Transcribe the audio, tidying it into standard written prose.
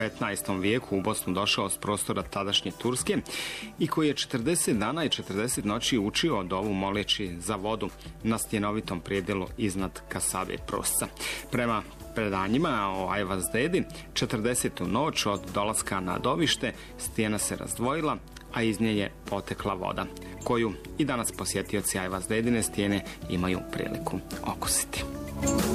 15. vijeku u Bosnu došao s prostora tadašnje Turske i koji je 40 dana i 40 noći učio dovu moleći za vodu na stjenovitom predjelu iznad Kasave Prosca. Prema predanjima o Ajvazdedi, 40. noć od dolaska na dovište stijena se razdvojila, a iz nje je potekla voda, koju i danas posjetioci Ajvazdedine stijene imaju priliku okusiti.